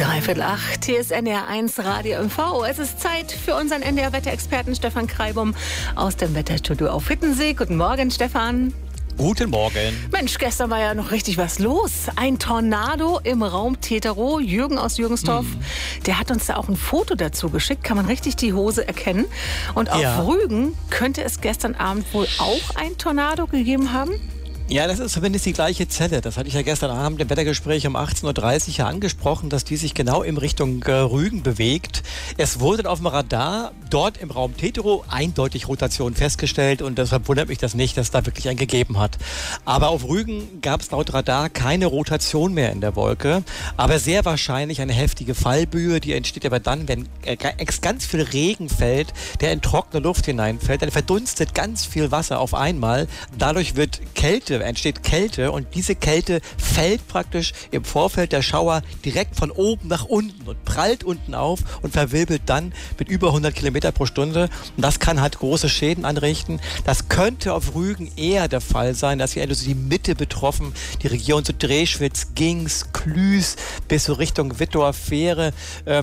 7:45. Hier ist NDR1 Radio MV. Es ist Zeit für unseren NDR-Wetterexperten Stefan Kreibum aus dem Wetterstudio auf Hittensee. Guten Morgen, Stefan. Guten Morgen. Mensch, gestern war ja noch richtig was los. Ein Tornado im Raum Teterow. Jürgen aus Jürgensdorf, der hat uns da auch ein Foto dazu geschickt. Kann man richtig die Hose erkennen. Und auf Rügen könnte es gestern Abend wohl auch ein Tornado gegeben haben? Ja, das ist zumindest die gleiche Zelle. Das hatte ich ja gestern Abend im Wettergespräch um 18:30 Uhr ja angesprochen, dass die sich genau in Richtung Rügen bewegt. Es wurde auf dem Radar dort im Raum Teterow eindeutig Rotation festgestellt und deshalb wundert mich das nicht, dass es da wirklich einen gegeben hat. Aber auf Rügen gab es laut Radar keine Rotation mehr in der Wolke, aber sehr wahrscheinlich eine heftige Fallböe, die entsteht aber dann, wenn ganz viel Regen fällt, der in trockene Luft hineinfällt, dann verdunstet ganz viel Wasser auf einmal. Dadurch entsteht Kälte und diese Kälte fällt praktisch im Vorfeld der Schauer direkt von oben nach unten und prallt unten auf und verwirbelt dann mit über 100 Kilometer pro Stunde. Und das kann halt große Schäden anrichten. Das könnte auf Rügen eher der Fall sein, dass hier also die Mitte betroffen, die Region so Dreschwitz, Gings, Klüß bis so Richtung Wittor, Fähre.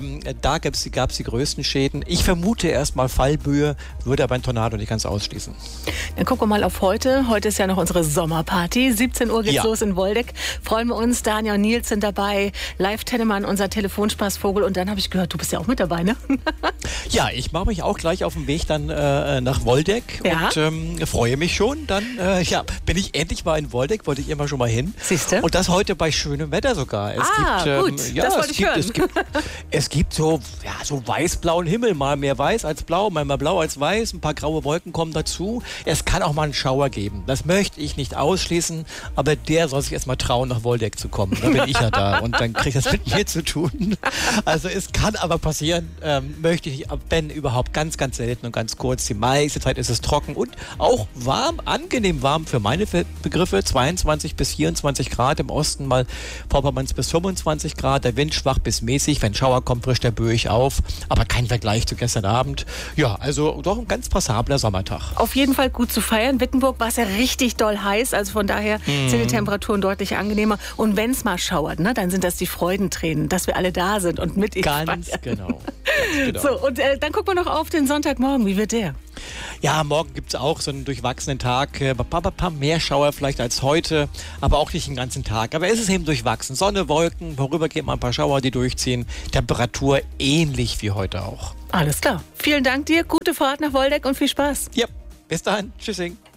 Da gab es die größten Schäden. Ich vermute erstmal Fallböe, würde aber ein Tornado nicht ganz ausschließen. Dann gucken wir mal auf heute. Heute ist ja noch unsere Sommerparty. 17 Uhr geht's los in Woldeck. Freuen wir uns. Daniel und Nils sind dabei. Live Tennemann, unser Telefonspaßvogel. Und dann habe ich gehört, du bist ja auch mit dabei, ne? Ja, ich mache mich auch gleich auf den Weg dann nach Woldeck und freue mich schon. Dann bin ich endlich mal in Woldeck, wollte ich immer schon mal hin. Siehste? Und das heute bei schönem Wetter sogar. Gut, das wollte ich hören. Es gibt so weiß-blauen Himmel, mal mehr weiß als blau, mal mehr blau als weiß. Ein paar graue Wolken kommen dazu. Es kann auch mal einen Schauer geben. Das möchte ich nicht ausschließen, aber der soll sich erstmal trauen, nach Woldeck zu kommen. Da bin ich ja da und dann kriege ich das mit mir zu tun. Also es kann aber passieren, möchte ich nicht, wenn überhaupt ganz, ganz selten und ganz kurz. Die meiste Zeit ist es trocken und auch warm, angenehm warm für meine Begriffe. 22 bis 24 Grad im Osten, mal Vorpommerns bis 25 Grad. Der Wind schwach bis mäßig. Wenn Schauer kommt, frischt der Böig auf. Aber kein Vergleich zu gestern Abend. Ja, also doch ein ganz passabler Sommertag. Auf jeden Fall gut zu feiern. Wittenburg war es ja richtig doll heiß. Also von daher sind die Temperaturen deutlich angenehmer. Und wenn es mal schauert, ne, dann sind das die Freudentränen, dass wir alle da sind und mit ihnen Ganz feiern. genau. So, und dann gucken wir noch auf den Sonntagmorgen. Wie wird der? Ja, morgen gibt es auch so einen durchwachsenen Tag. Ein paar mehr Schauer vielleicht als heute, aber auch nicht den ganzen Tag. Aber es ist eben durchwachsen. Sonne, Wolken, vorübergehend mal ein paar Schauer, die durchziehen. Temperatur ähnlich wie heute auch. Alles klar. Vielen Dank dir. Gute Fahrt nach Woldeck und viel Spaß. Ja, bis dahin. Tschüssing.